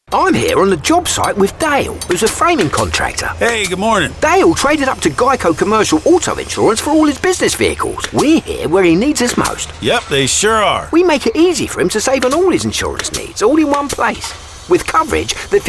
I'm here on the job site with Dale, who's a framing contractor. Hey, good morning. Dale traded up to Geico Commercial Auto Insurance for all his business vehicles. We're here where he needs us most. Yep, they sure are. We make it easy for him to save on all his insurance needs, all in one place, with coverage that